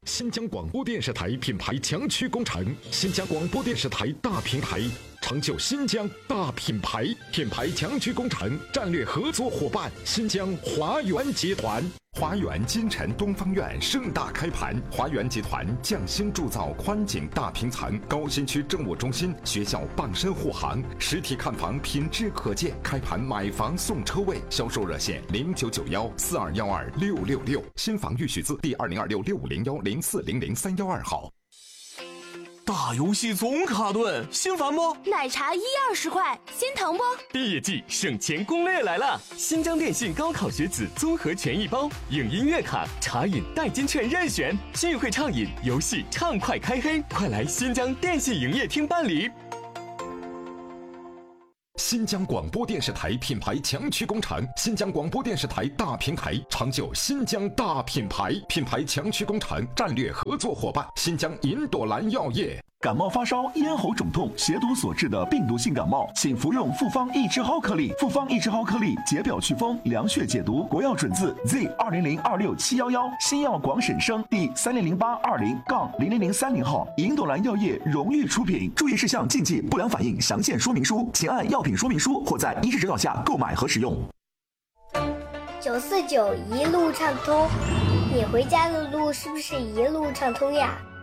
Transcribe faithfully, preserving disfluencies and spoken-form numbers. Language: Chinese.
新疆广播电视台品牌强驱工程，新疆广播电视台大平台，成就新疆大品牌。品牌强驱工程战略合作伙伴：新疆华源集团。华源金城东方院盛大开盘，华源集团匠心铸造宽景大平层，高新区政务中心、学校傍身护航，实体看房品质可见。开盘买房送车位，销售热线零九九幺四二幺二六六六，新房预许字第二零二六六五零幺零四零零三幺二号。 大游戏总卡顿，心烦不？ 奶茶一二十块，心疼不？ 毕业季省钱攻略来了！新疆电信高考学子综合权益包，影音月卡、茶饮代金券任选，聚会畅饮，游戏畅快开黑，快来新疆电信营业厅办理。 新疆广播电视台品牌强驱工程，新疆广播电视台大平台，成就新疆大品牌。品牌强驱工程战略合作伙伴：新疆银朵兰药业。 感冒发烧、咽喉肿痛、血毒所致的病毒性感冒，请服用复方益智蒿颗粒。复方益智蒿颗粒解表祛风、凉血解毒，国药准字 Z 二零零二六七幺幺，新药广审生第三零零八二零杠零零零三零号，银朵兰药业荣誉出品。注意事项、禁忌、不良反应详见说明书，请按药品说明书或在医师指导下购买和使用。 九四九一路畅通，你回家的路是不是一路畅通呀？